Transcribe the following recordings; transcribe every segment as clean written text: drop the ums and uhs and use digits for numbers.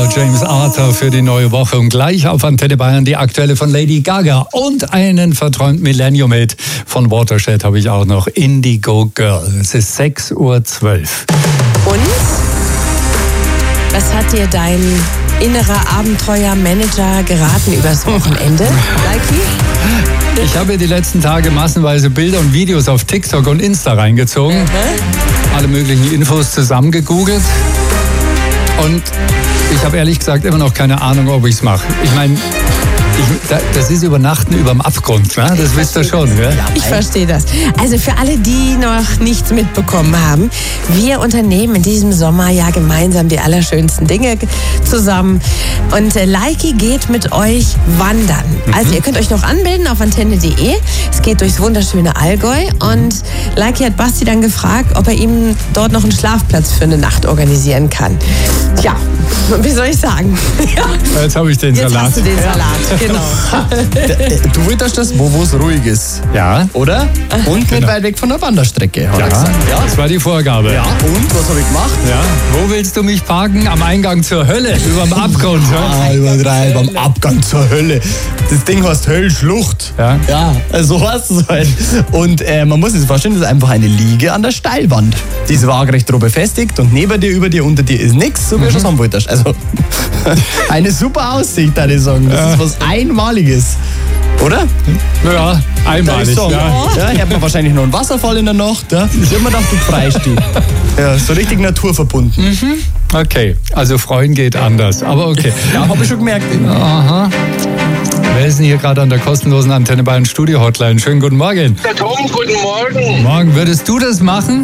James Arthur für die neue Woche und gleich auf Antenne Bayern die aktuelle von Lady Gaga und einen verträumten Millennium-Hit von Watershed habe ich auch noch, Indigo Girl. Es ist 6:12 Uhr. Und? Was hat dir dein innerer Abenteuermanager geraten übers Wochenende, Leiki? Ich habe die letzten Tage massenweise Bilder und Videos auf TikTok und Insta reingezogen. Alle möglichen Infos zusammengegoogelt. Und ich habe ehrlich gesagt immer noch keine Ahnung, ob ich es mache. Ich meine, das ist Übernachten überm Abgrund, ne? Das wisst ihr schon, gell? Ich verstehe das. Also für alle, die noch nichts mitbekommen haben, wir unternehmen in diesem Sommer ja gemeinsam die allerschönsten Dinge zusammen. Und Leiki geht mit euch wandern. Also ihr könnt euch noch anmelden auf antenne.de. Es geht durchs wunderschöne Allgäu. Und Leiki hat Basti dann gefragt, ob er ihm dort noch einen Schlafplatz für eine Nacht organisieren kann. Ja, wie soll ich sagen? Ja. Jetzt habe ich den Jetzt Salat. hast du den Salat, genau. Du willst das, wo es ruhig ist. Ja. Oder? Und nicht weit weg von der Wanderstrecke, hat er gesagt. Ja, das war die Vorgabe. Ja, und was habe ich gemacht? Ja. Wo willst du mich parken? Am Eingang zur Hölle, überm Abgrund. Ja? Übertreib, am Abgang zur Hölle. Das Ding heißt Höllschlucht. Ja. Ja, so heißt es halt. Und man muss sich vorstellen, das ist einfach eine Liege an der Steilwand. Die ist waagerecht drauf befestigt und neben dir, über dir, unter dir ist nichts, so wie du es haben wolltest. Also eine super Aussicht, würde ich sagen. Das ist was Einmaliges. Oder? Ja, einmalig. So. Ja. Ja, hier hat man wahrscheinlich noch einen Wasserfall in der Nacht. Ja. Ich habe mir gedacht, du freust dich. Ja, so richtig naturverbunden. Okay, also freuen geht anders, aber okay. Ja, habe ich schon gemerkt. Aha. Wer ist denn hier gerade an der kostenlosen Antenne Bayern Studio Hotline? Schönen guten Morgen. Der Tom, guten Morgen. Morgen, würdest du das machen?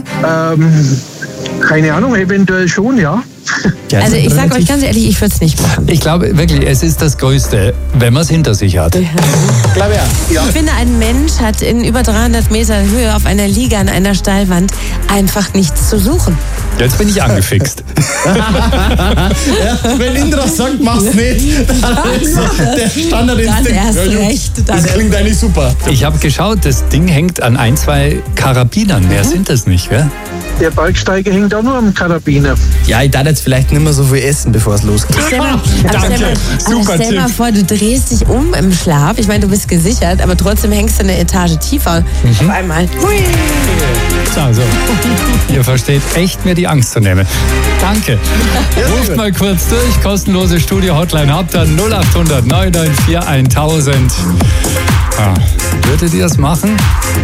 Keine Ahnung, eventuell schon, ja. Ja, Also ich sage euch ganz ehrlich, ich würde es nicht machen. Ich glaube wirklich, es ist das Größte, wenn man es hinter sich hat. glaube ja. Ich finde, ein Mensch hat in über 300 Meter Höhe auf einer Liege an einer Steilwand einfach nichts zu suchen. Jetzt bin ich angefixt. Ja, wenn Indra sagt, mach's nicht, dann ist der Standardinstinkt. Dann erst ja, gut, recht. Das klingt eigentlich super. Ich habe geschaut, das Ding hängt an 1, 2 Karabinern. Mehr sind das nicht, gell? Der Bergsteiger hängt auch nur am Karabiner. Ja, ich darf jetzt vielleicht nicht mehr so viel essen, bevor es losgeht. Stell mal, Danke. Super stell mal Tipp. vor, du drehst dich um im Schlaf. Ich meine, du bist gesichert, aber trotzdem hängst du eine Etage tiefer. Auf einmal. Hui. Also, ihr versteht echt, mir die Angst zu nehmen. Danke. Ruft mal kurz durch, kostenlose Studio-Hotline habt ihr 0800 994 1000. Ja. Würdet ihr es machen?